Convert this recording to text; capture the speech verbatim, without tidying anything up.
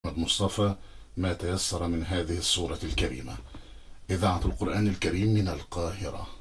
أحمد مصطفى ما تيسر من هذه السورة الكريمة. إذاعة القرآن الكريم من القاهرة.